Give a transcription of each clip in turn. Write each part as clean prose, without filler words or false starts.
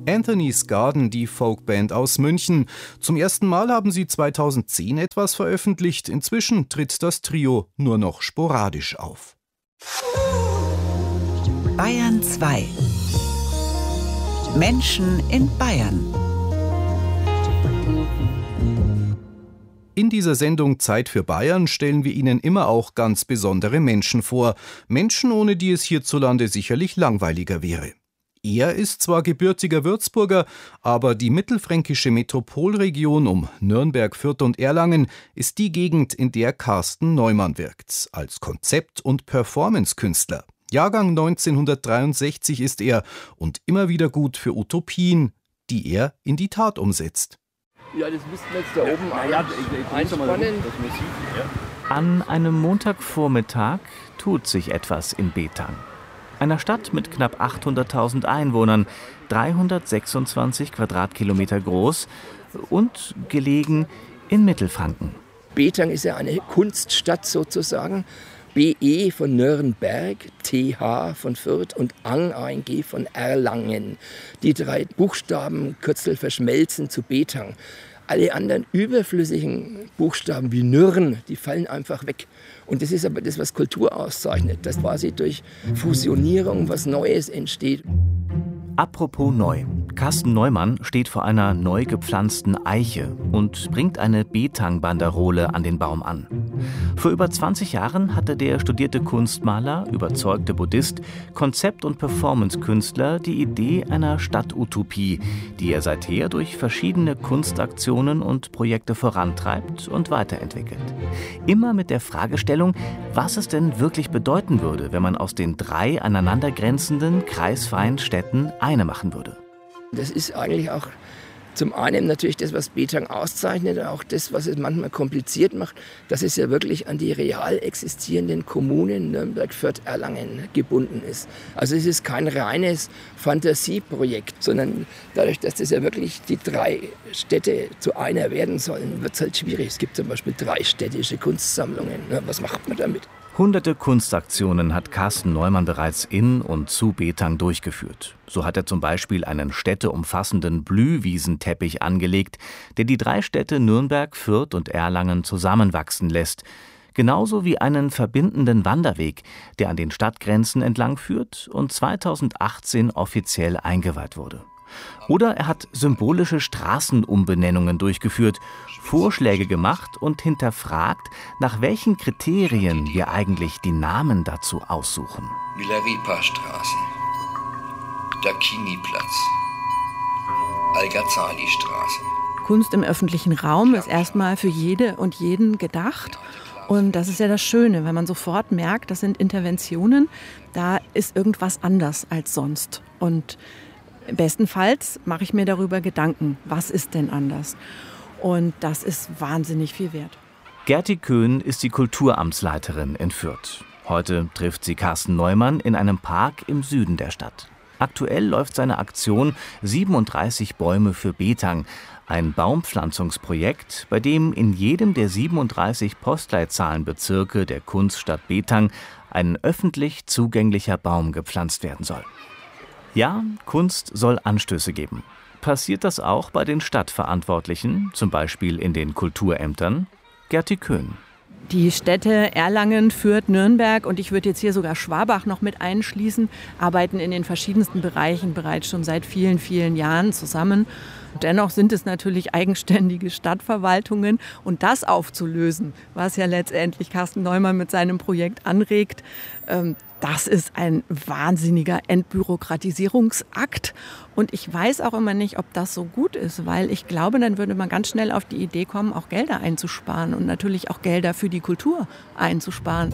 Anthony's Garden, die Folkband aus München. Zum ersten Mal haben sie 2010 etwas veröffentlicht. Inzwischen tritt das Trio nur noch sporadisch auf. Bayern 2. Menschen in Bayern. In dieser Sendung Zeit für Bayern stellen wir Ihnen immer auch ganz besondere Menschen vor. Menschen, ohne die es hierzulande sicherlich langweiliger wäre. Er ist zwar gebürtiger Würzburger, aber die mittelfränkische Metropolregion um Nürnberg, Fürth und Erlangen ist die Gegend, in der Carsten Neumann wirkt, als Konzept- und Performance-Künstler. Jahrgang 1963 ist er und immer wieder gut für Utopien, die er in die Tat umsetzt. Ja, das müssten wir jetzt da oben einspannen. An einem Montagvormittag tut sich etwas in Betang. Einer Stadt mit knapp 800.000 Einwohnern, 326 Quadratkilometer groß und gelegen in Mittelfranken. Betang ist ja eine Kunststadt sozusagen. BE von Nürnberg, TH von Fürth und ANG von Erlangen. Die 3 Buchstabenkürzel verschmelzen zu Betang. Alle anderen überflüssigen Buchstaben wie Nürn, die fallen einfach weg. Und das ist aber das, was Kultur auszeichnet, dass quasi durch Fusionierung was Neues entsteht. Apropos neu. Carsten Neumann steht vor einer neu gepflanzten Eiche und bringt eine Betang-Banderole an den Baum an. Vor über 20 Jahren hatte der studierte Kunstmaler, überzeugte Buddhist, Konzept- und Performance-Künstler die Idee einer Stadtutopie, die er seither durch verschiedene Kunstaktionen und Projekte vorantreibt und weiterentwickelt. Immer mit der Fragestellung, was es denn wirklich bedeuten würde, wenn man aus den 3 aneinander grenzenden, kreisfreien Städten eine machen würde. Das ist eigentlich auch zum einen natürlich das, was Betang auszeichnet, auch das, was es manchmal kompliziert macht, dass es ja wirklich an die real existierenden Kommunen Nürnberg, Fürth, Erlangen gebunden ist. Also es ist kein reines Fantasieprojekt, sondern dadurch, dass das ja wirklich die 3 Städte zu einer werden sollen, wird es halt schwierig. Es gibt zum Beispiel 3 städtische Kunstsammlungen. Was macht man damit? Hunderte Kunstaktionen hat Carsten Neumann bereits in und zu Betang durchgeführt. So hat er zum Beispiel einen städteumfassenden Blühwiesenteppich angelegt, der die 3 Städte Nürnberg, Fürth und Erlangen zusammenwachsen lässt. Genauso wie einen verbindenden Wanderweg, der an den Stadtgrenzen entlang führt und 2018 offiziell eingeweiht wurde. Oder er hat symbolische Straßenumbenennungen durchgeführt, Vorschläge gemacht und hinterfragt, nach welchen Kriterien wir eigentlich die Namen dazu aussuchen. Milarepa-Straße, Dakini-Platz, Al-Ghazali-Straße. Kunst im öffentlichen Raum ist erstmal für jede und jeden gedacht. Und das ist ja das Schöne, wenn man sofort merkt, das sind Interventionen, da ist irgendwas anders als sonst. Und bestenfalls mache ich mir darüber Gedanken, was ist denn anders? Und das ist wahnsinnig viel wert. Gerti Köhn ist die Kulturamtsleiterin in Fürth. Heute trifft sie Carsten Neumann in einem Park im Süden der Stadt. Aktuell läuft seine Aktion 37 Bäume für Betang, ein Baumpflanzungsprojekt, bei dem in jedem der 37 Postleitzahlenbezirke der Kunststadt Betang ein öffentlich zugänglicher Baum gepflanzt werden soll. Ja, Kunst soll Anstöße geben. Passiert das auch bei den Stadtverantwortlichen, zum Beispiel in den Kulturämtern? Gerti Köhn. Die Städte Erlangen, Fürth, Nürnberg und ich würde jetzt hier sogar Schwabach noch mit einschließen, arbeiten in den verschiedensten Bereichen bereits schon seit vielen, vielen Jahren zusammen. Dennoch sind es natürlich eigenständige Stadtverwaltungen und das aufzulösen, was ja letztendlich Carsten Neumann mit seinem Projekt anregt, das ist ein wahnsinniger Entbürokratisierungsakt. Und ich weiß auch immer nicht, ob das so gut ist, weil ich glaube, dann würde man ganz schnell auf die Idee kommen, auch Gelder einzusparen und natürlich auch Gelder für die Kultur einzusparen.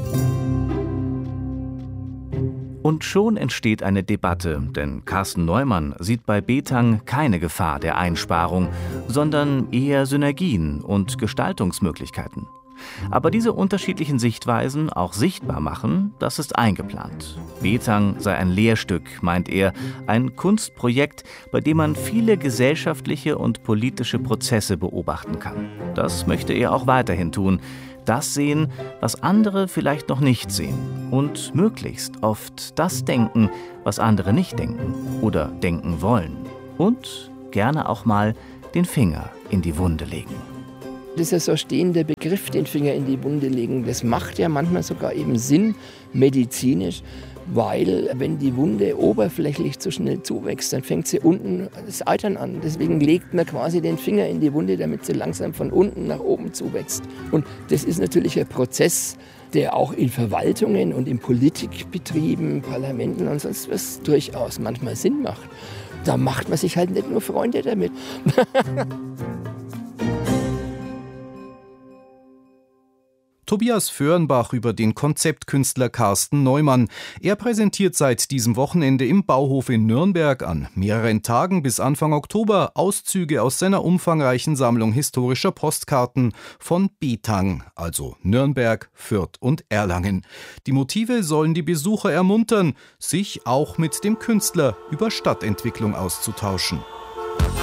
Und schon entsteht eine Debatte, denn Carsten Neumann sieht bei Betang keine Gefahr der Einsparung, sondern eher Synergien und Gestaltungsmöglichkeiten. Aber diese unterschiedlichen Sichtweisen auch sichtbar machen, das ist eingeplant. Betang sei ein Lehrstück, meint er, ein Kunstprojekt, bei dem man viele gesellschaftliche und politische Prozesse beobachten kann. Das möchte er auch weiterhin tun. Das sehen, was andere vielleicht noch nicht sehen. Und möglichst oft das denken, was andere nicht denken oder denken wollen. Und gerne auch mal den Finger in die Wunde legen. Das ist ja so ein stehender Begriff, den Finger in die Wunde legen. Das macht ja manchmal sogar eben Sinn, medizinisch, weil wenn die Wunde oberflächlich zu schnell zuwächst, dann fängt sie unten das Eitern an. Deswegen legt man quasi den Finger in die Wunde, damit sie langsam von unten nach oben zuwächst. Und das ist natürlich ein Prozess, der auch in Verwaltungen und in Politikbetrieben, Parlamenten und sonst was durchaus manchmal Sinn macht. Da macht man sich halt nicht nur Freunde damit. Tobias Föhrenbach über den Konzeptkünstler Carsten Neumann. Er präsentiert seit diesem Wochenende im Bauhof in Nürnberg an mehreren Tagen bis Anfang Oktober Auszüge aus seiner umfangreichen Sammlung historischer Postkarten von Betang, also Nürnberg, Fürth und Erlangen. Die Motive sollen die Besucher ermuntern, sich auch mit dem Künstler über Stadtentwicklung auszutauschen.